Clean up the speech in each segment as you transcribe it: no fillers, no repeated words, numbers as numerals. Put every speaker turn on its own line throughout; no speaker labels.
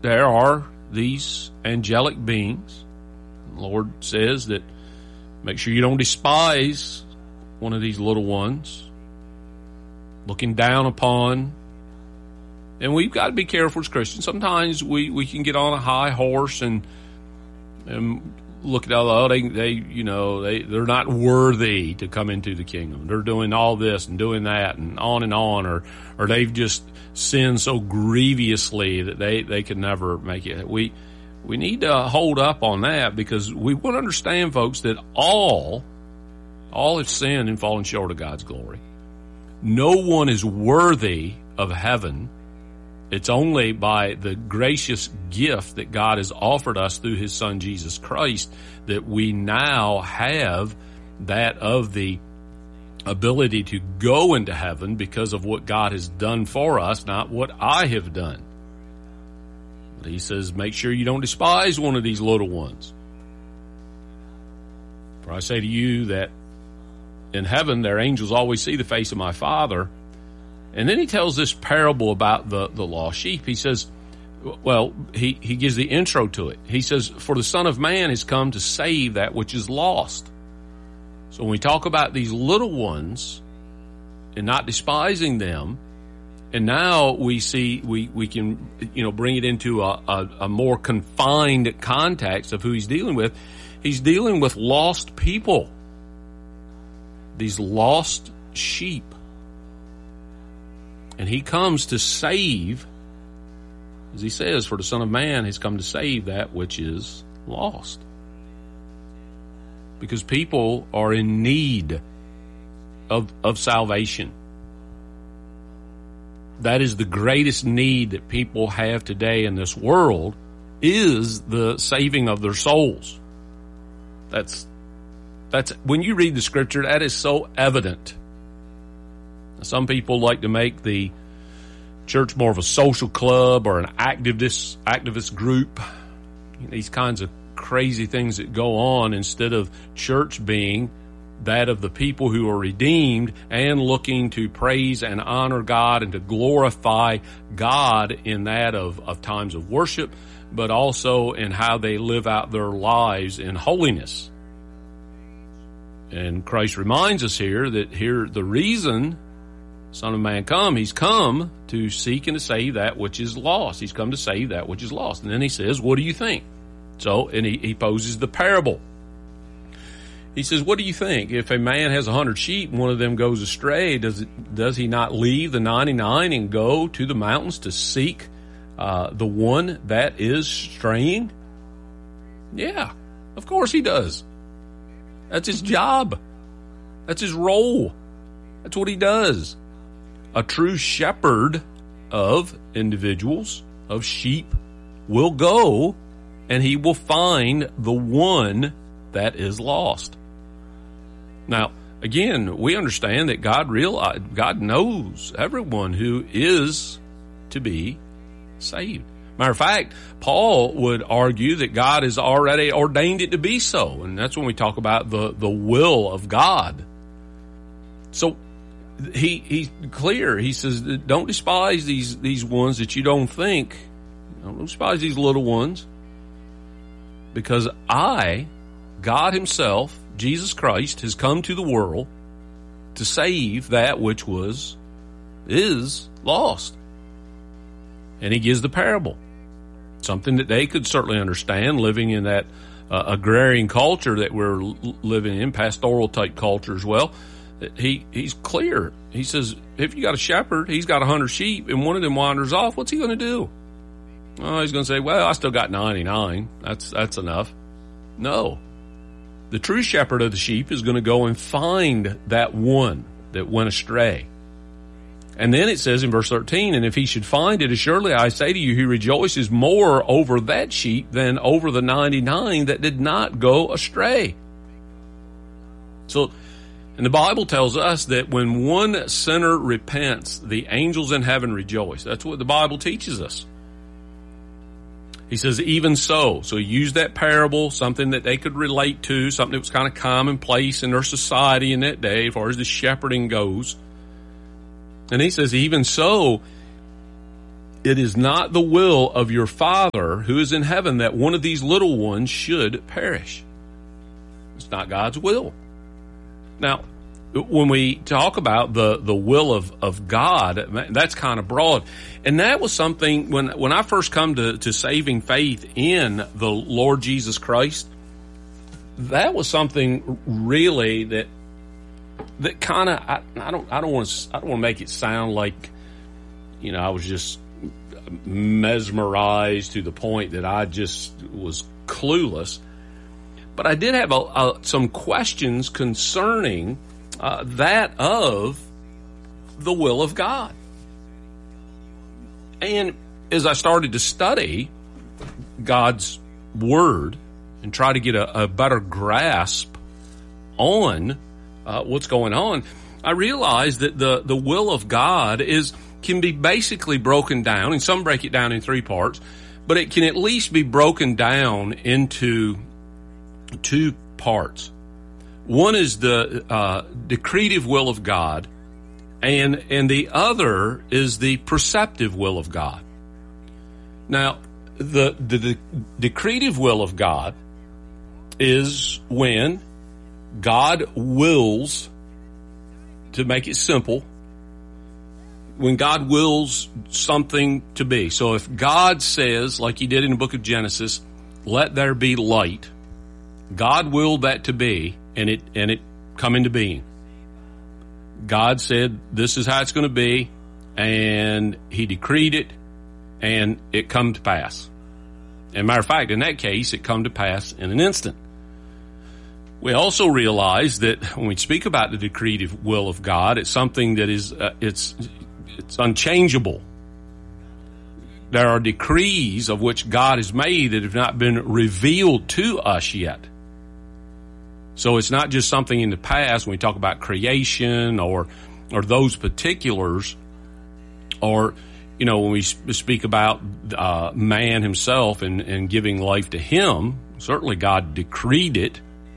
there are these angelic beings. The Lord says that make sure you don't despise one of these little ones, looking down upon. And we've got to be careful as Christians. Sometimes we can get on a high horse and look at they're not worthy to come into the kingdom. They're doing all this and doing that and on, or they've just sinned so grievously that they can never make it. We need to hold up on that, because we want to understand, folks, that all have sinned and fallen short of God's glory. No one is worthy of heaven. It's only by the gracious gift that God has offered us through his Son, Jesus Christ, that we now have that of the ability to go into heaven because of what God has done for us, not what I have done. But he says, make sure you don't despise one of these little ones. For I say to you that in heaven their angels always see the face of my Father. And then he tells this parable about the lost sheep. He says, well, he gives the intro to it. He says, for the Son of Man has come to save that which is lost. So when we talk about these little ones and not despising them, and now we see we can bring it into a more confined context of who he's dealing with. He's dealing with lost people, these lost sheep. And he comes to save, as he says, for the Son of Man has come to save that which is lost. Because people are in need of salvation. That is the greatest need that people have today in this world, is the saving of their souls. That's when you read the scripture, that is so evident. Some people like to make the church more of a social club or an activist group. These kinds of crazy things that go on, instead of church being that of the people who are redeemed and looking to praise and honor God and to glorify God in that of times of worship, but also in how they live out their lives in holiness. And Christ reminds us here that the reason Son of Man he's come to seek and to save that which is lost. He's come to save that which is lost. And then he says, what do you think? And he poses the parable. He says, what do you think? If a man has 100 sheep and one of them goes astray, does he not leave the 99 and go to the mountains to seek the one that is straying? Yeah, of course he does. That's his job. That's his role. That's what he does. A true shepherd of individuals, of sheep, will go and he will find the one that is lost. Now, again, we understand that God knows everyone who is to be saved. Matter of fact, Paul would argue that God has already ordained it to be so, and that's when we talk about the will of God. So he's clear. He says, don't despise these ones that you don't think. Don't despise these little ones, because God himself, Jesus Christ, has come to the world to save that which is lost. And he gives the parable, something that they could certainly understand, living in that agrarian culture that we're living in, pastoral type culture as well. He's clear. He says, if you got a shepherd, he's got 100 sheep, and one of them wanders off, what's he going to do? Oh, he's going to say, well, I still got 99. That's enough. No. The true shepherd of the sheep is going to go and find that one that went astray. And then it says in verse 13, and if he should find it, assuredly I say to you, he rejoices more over that sheep than over the 99 that did not go astray. So, and the Bible tells us that when one sinner repents, the angels in heaven rejoice. That's what the Bible teaches us. He says, even so. So he used that parable, something that they could relate to, something that was kind of commonplace in their society in that day as far as the shepherding goes. And he says, even so, it is not the will of your Father who is in heaven that one of these little ones should perish. It's not God's will. Now, when we talk about the will of God, that's kind of broad. And that was something, when I first come to saving faith in the Lord Jesus Christ, that was something really that kind of, I don't want to make it sound like, I was just mesmerized to the point that I just was clueless. But I did have some questions concerning that of the will of God. And as I started to study God's Word and try to get a better grasp on what's going on, I realized that the will of God can be basically broken down, and some break it down in three parts, but it can at least be broken down into two parts. One is the decretive will of God, and the other is the preceptive will of God. Now, the decretive will of God is when God wills, to make it simple, when God wills something to be. So if God says, like he did in the book of Genesis, let there be light, God willed that to be, and it come into being. God said, this is how it's going to be, and he decreed it, and it come to pass. And matter of fact, in that case, it come to pass in an instant. We also realize that when we speak about the decretive will of God, it's something that is, it's unchangeable. There are decrees of which God has made that have not been revealed to us yet. So it's not just something in the past when we talk about creation or those particulars, or, when we speak about man himself and giving life to him, certainly God decreed it.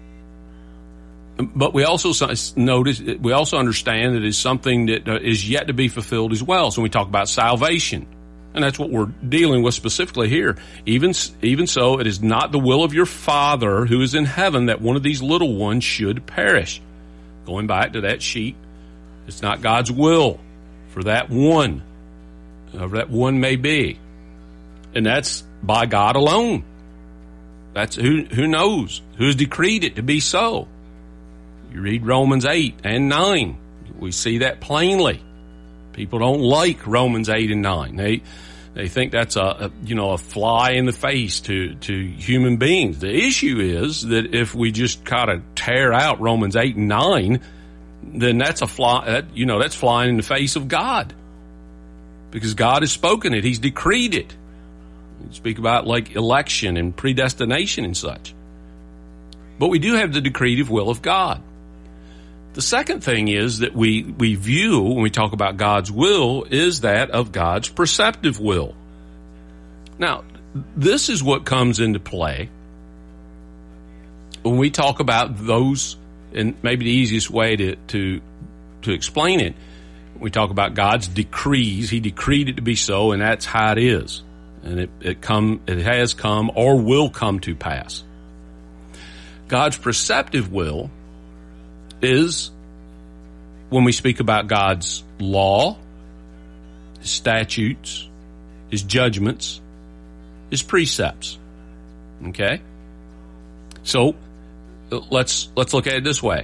But we also understand that it's something that is yet to be fulfilled as well. So when we talk about salvation, and that's what we're dealing with specifically here. Even so, it is not the will of your Father who is in heaven that one of these little ones should perish. Going back to that sheet, it's not God's will for that one, whoever that one may be. And that's by God alone. That's who knows, who has decreed it to be so. You read Romans 8 and 9. We see that plainly. People don't like Romans 8 and 9. They think that's a fly in the face to human beings. The issue is that if we just kind of tear out Romans 8 and 9, then that's that's flying in the face of God. Because God has spoken it. He's decreed it. We speak about like election and predestination and such. But we do have the decretive will of God. The second thing is that we view, when we talk about God's will, is that of God's preceptive will. Now, this is what comes into play when we talk about those, and maybe the easiest way to explain it, we talk about God's decrees. He decreed it to be so, and that's how it is. And it has come or will come to pass. God's preceptive will is when we speak about God's law, his statutes, his judgments, his precepts. Okay? So let's look at it this way.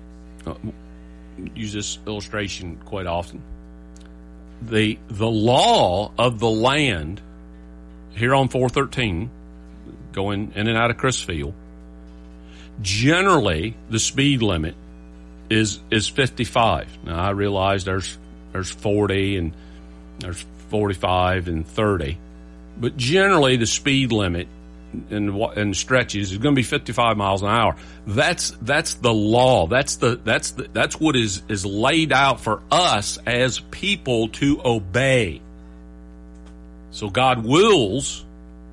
Use this illustration quite often. The law of the land here on 413, going in and out of Crisfield, generally the speed limit is 55. Now I realize there's 40 and there's 45 and 30, but generally the speed limit in stretches is going to be 55 miles an hour. That's the law. That's what is laid out for us as people to obey. So God wills,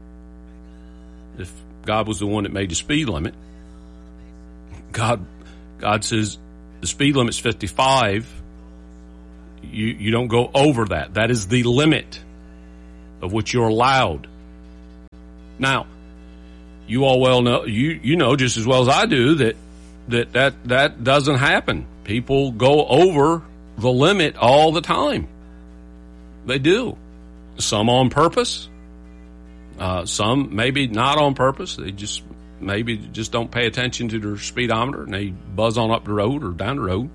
if God was the one that made the speed limit, God says the speed limit's 55. You don't go over that. That is the limit. of which you're allowed. Now, you all well know, you know just as well as I do that doesn't happen. People go over the limit all the time. They do. Some on purpose. Some maybe not on purpose. They just don't pay attention to their speedometer and they buzz on up the road or down the road.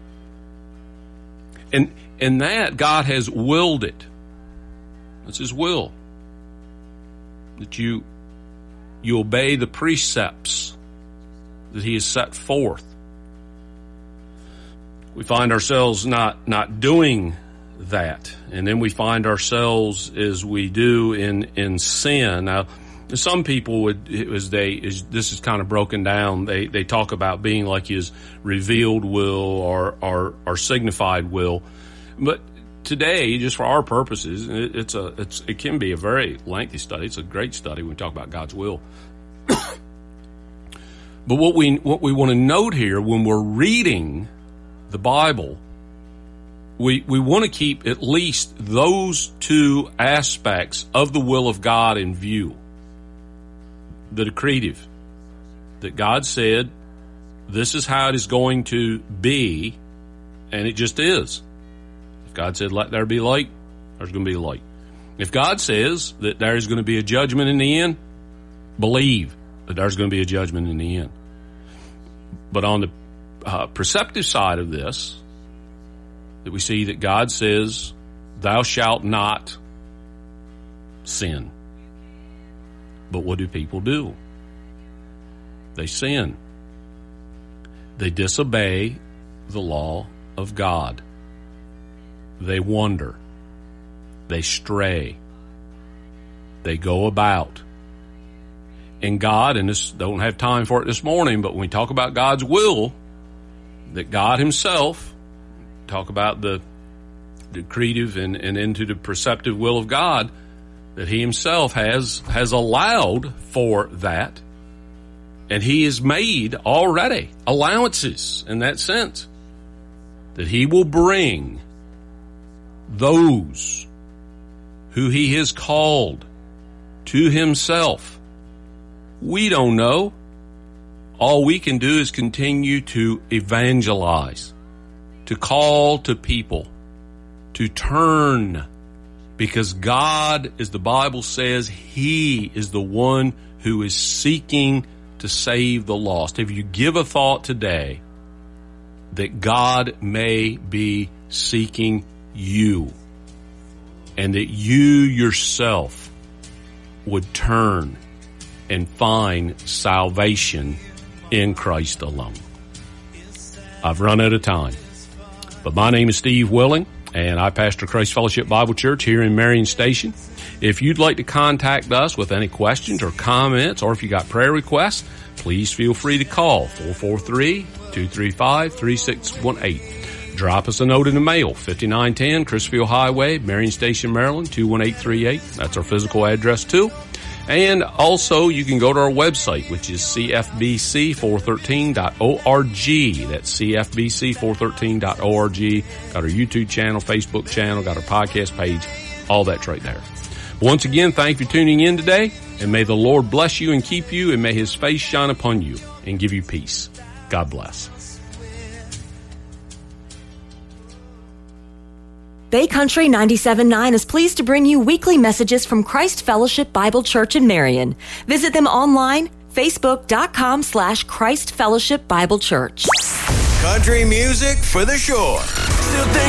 And that God has willed it. That's His will. That you obey the precepts that He has set forth. We find ourselves not doing that, and then we find ourselves as we do in sin. Now, some people this is kind of broken down. They talk about being like His revealed will or signified will, but today, just for our purposes, it can be a very lengthy study. It's a great study when we talk about God's will. But what we want to note here when we're reading the Bible, we want to keep at least those two aspects of the will of God in view. The decretive, that God said, this is how it is going to be, and it just is. If God said, let there be light, there's going to be light. If God says that there's going to be a judgment in the end, believe that there's going to be a judgment in the end. But on the preceptive side of this, that we see that God says, thou shalt not sin. But what do people do? They sin. They disobey the law of God. They wander. They stray. They go about. And God, and this don't have time for it this morning, but when we talk about God's will, that God Himself, talk about the decretive and into the preceptive will of God, that He Himself has allowed for that. And He has made already allowances in that sense, that He will bring those who He has called to Himself. We don't know. All we can do is continue to evangelize, to call to people, to turn, because God, as the Bible says, He is the one who is seeking to save the lost. If you give a thought today that God may be seeking you, and that you yourself would turn and find salvation in Christ alone. I've run out of time, but my name is Steve Willing, and I pastor Christ Fellowship Bible Church here in Marion Station. If you'd like to contact us with any questions or comments, or if you got prayer requests, please feel free to call 443-235-3618. Drop us a note in the mail, 5910 Crisfield Highway, Marion Station, Maryland, 21838. That's our physical address too. And also, you can go to our website, which is cfbc413.org. That's cfbc413.org. Got our YouTube channel, Facebook channel, got our podcast page, all that's right there. Once again, thank you for tuning in today, and may the Lord bless you and keep you, and may His face shine upon you and give you peace. God bless.
Bay Country 97.9 is pleased to bring you weekly messages from Christ Fellowship Bible Church in Marion. Visit them online, facebook.com/Christ Fellowship Bible Church.
Country music for the shore. Still